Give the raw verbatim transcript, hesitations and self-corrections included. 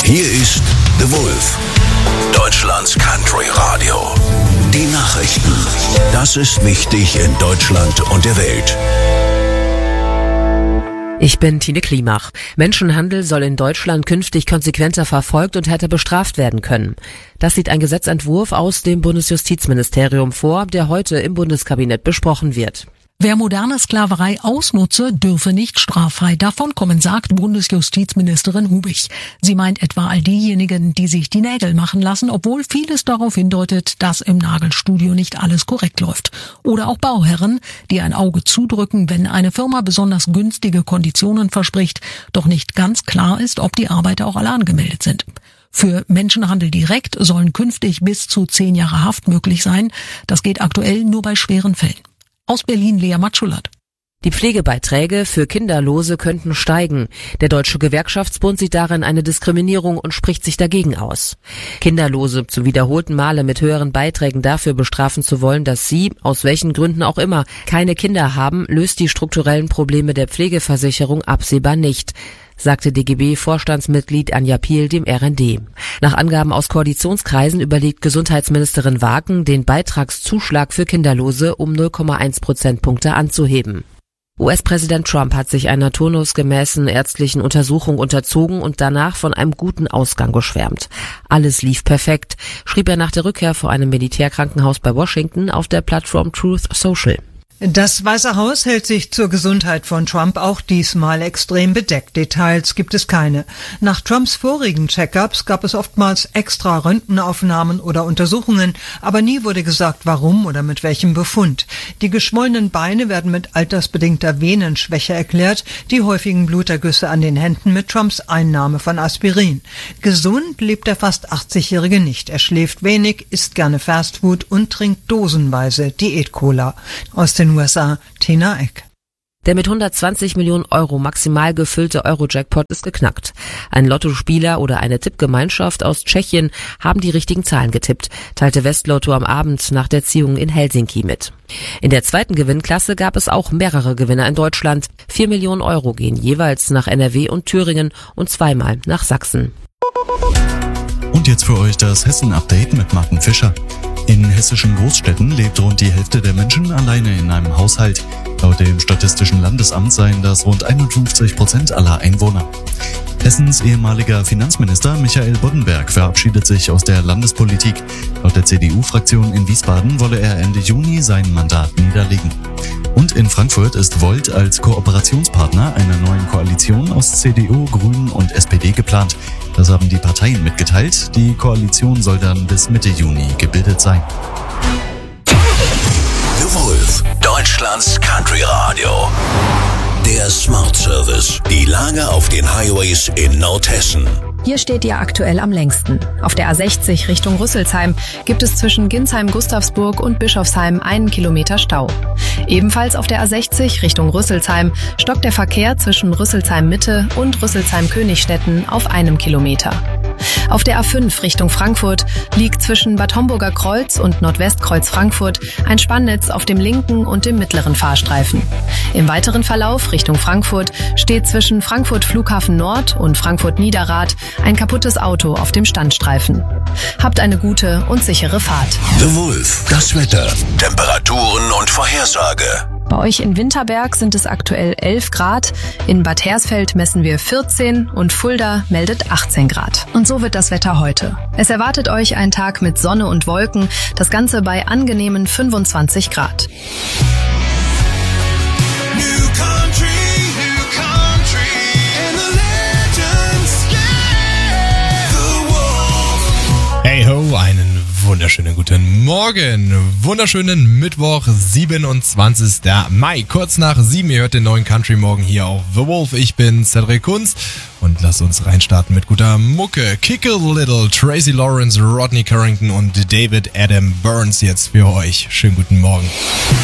Hier ist The Wolf, Deutschlands Country Radio. Die Nachrichten. Das ist wichtig in Deutschland und der Welt. Ich bin Tine Klimach. Menschenhandel soll in Deutschland künftig konsequenter verfolgt und härter bestraft werden können. Das sieht ein Gesetzentwurf aus dem Bundesjustizministerium vor, der heute im Bundeskabinett besprochen wird. Wer moderne Sklaverei ausnutze, dürfe nicht straffrei davonkommen, sagt Bundesjustizministerin Hubich. Sie meint etwa all diejenigen, die sich die Nägel machen lassen, obwohl vieles darauf hindeutet, dass im Nagelstudio nicht alles korrekt läuft. Oder auch Bauherren, die ein Auge zudrücken, wenn eine Firma besonders günstige Konditionen verspricht, doch nicht ganz klar ist, ob die Arbeiter auch alle angemeldet sind. Für Menschenhandel direkt sollen künftig bis zu zehn Jahre Haft möglich sein. Das geht aktuell nur bei schweren Fällen. Aus Berlin, Lea Matschulat. Die Pflegebeiträge für Kinderlose könnten steigen. Der Deutsche Gewerkschaftsbund sieht darin eine Diskriminierung und spricht sich dagegen aus. Kinderlose zu wiederholten Male mit höheren Beiträgen dafür bestrafen zu wollen, dass sie, aus welchen Gründen auch immer, keine Kinder haben, löst die strukturellen Probleme der Pflegeversicherung absehbar nicht, sagte D G B-Vorstandsmitglied Anja Piel dem R N D. Nach Angaben aus Koalitionskreisen überlegt Gesundheitsministerin Wagen, den Beitragszuschlag für Kinderlose um null Komma eins Prozentpunkte anzuheben. U S-Präsident Trump hat sich einer turnusgemäßen ärztlichen Untersuchung unterzogen und danach von einem guten Ausgang geschwärmt. Alles lief perfekt, schrieb er nach der Rückkehr vor einem Militärkrankenhaus bei Washington auf der Plattform Truth Social. Das Weiße Haus hält sich zur Gesundheit von Trump auch diesmal extrem bedeckt. Details gibt es keine. Nach Trumps vorigen Check-ups gab es oftmals extra Röntgenaufnahmen oder Untersuchungen, aber nie wurde gesagt, warum oder mit welchem Befund. Die geschwollenen Beine werden mit altersbedingter Venenschwäche erklärt, die häufigen Blutergüsse an den Händen mit Trumps Einnahme von Aspirin. Gesund lebt der fast achtzigjährige nicht. Er schläft wenig, isst gerne Fastfood und trinkt dosenweise Diät-Cola. Aus den U S A, Tina Eck. Der mit hundertzwanzig Millionen Euro maximal gefüllte Euro-Jackpot ist geknackt. Ein Lottospieler oder eine Tippgemeinschaft aus Tschechien haben die richtigen Zahlen getippt, teilte Westlotto am Abend nach der Ziehung in Helsinki mit. In der zweiten Gewinnklasse gab es auch mehrere Gewinner in Deutschland. Vier Millionen Euro gehen jeweils nach N R W und Thüringen und zweimal nach Sachsen. Und jetzt für euch das Hessen-Update mit Martin Fischer. In hessischen Großstädten lebt rund die Hälfte der Menschen alleine in einem Haushalt. Laut dem Statistischen Landesamt seien das rund einundfünfzig Prozent aller Einwohner. Hessens ehemaliger Finanzminister Michael Boddenberg verabschiedet sich aus der Landespolitik. Laut der C D U-Fraktion in Wiesbaden wolle er Ende Juni sein Mandat niederlegen. Und in Frankfurt ist Volt als Kooperationspartner einer neuen Koalition aus C D U, Grünen und S P D geplant. Das haben die Parteien mitgeteilt. Die Koalition soll dann bis Mitte Juni gebildet sein. The Wolf, Deutschlands Country Radio. Der Smart Service. Die Lage auf den Highways in Nordhessen. Hier steht ihr aktuell am längsten. Auf der A sechzig Richtung Rüsselsheim gibt es zwischen Ginsheim-Gustavsburg und Bischofsheim einen Kilometer Stau. Ebenfalls auf der A sechzig Richtung Rüsselsheim stockt der Verkehr zwischen Rüsselsheim-Mitte und Rüsselsheim-Königstetten auf einem Kilometer. Auf der A fünf Richtung Frankfurt liegt zwischen Bad Homburger Kreuz und Nordwestkreuz Frankfurt ein Spannnetz auf dem linken und dem mittleren Fahrstreifen. Im weiteren Verlauf Richtung Frankfurt steht zwischen Frankfurt Flughafen Nord und Frankfurt Niederrad ein kaputtes Auto auf dem Standstreifen. Habt eine gute und sichere Fahrt. The Wolf, das Wetter, Temperaturen und Vorhersage. Bei euch in Winterberg sind es aktuell elf Grad, in Bad Hersfeld messen wir vierzehn und Fulda meldet achtzehn Grad. Und so wird das Wetter heute. Es erwartet euch ein Tag mit Sonne und Wolken, das Ganze bei angenehmen fünfundzwanzig Grad. Hey ho, einen wunderschönen guten Morgen. Wunderschönen Mittwoch, siebenundzwanzigster Mai. Kurz nach sieben, ihr hört den neuen Country Morgen hier auf The Wolf. Ich bin Cedric Kunz und lasst uns reinstarten mit guter Mucke. Kick a Little, Tracy Lawrence, Rodney Carrington und David Adam Burns jetzt für euch. Schönen guten Morgen.